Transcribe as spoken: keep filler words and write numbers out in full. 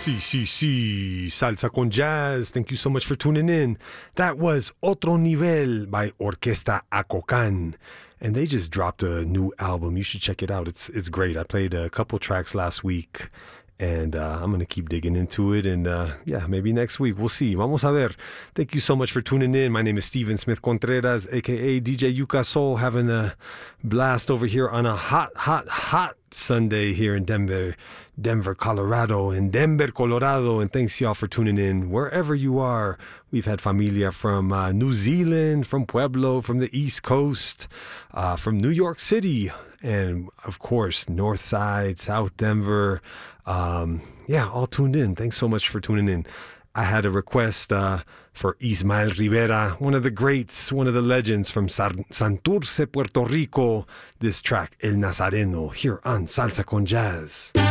Sí, sí, sí. Salsa con Jazz. Thank you so much for tuning in. That was Otro Nivel by Orquesta Acocan. And they just dropped a new album. You should check it out. It's it's great. I played a couple tracks last week. And uh, I'm going to keep digging into it. And uh, yeah, maybe next week. We'll see. Vamos a ver. Thank you so much for tuning in. My name is Steven Smith Contreras, a k a. D J Yuka Soul, having a blast over here on a hot, hot, hot Sunday here in Denver, Denver, Colorado, and Denver, Colorado. And thanks, y'all, for tuning in wherever you are. We've had familia from uh, New Zealand, from Pueblo, from the East Coast, uh, from New York City, and of course, North Side, South Denver. Um, yeah, all tuned in. Thanks so much for tuning in. I had a request uh, for Ismael Rivera, one of the greats, one of the legends from San- Santurce, Puerto Rico. This track, El Nazareno, here on Salsa con Jazz.